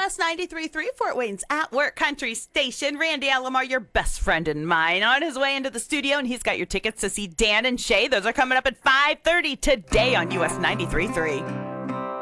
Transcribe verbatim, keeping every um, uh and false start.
S ninety-three point three, Fort Wayne's at Work Country Station. Randy Alomar, your best friend and mine, on his way into the studio, and he's got your tickets to see Dan and Shay. Those are coming up at five thirty today on U S ninety-three point three.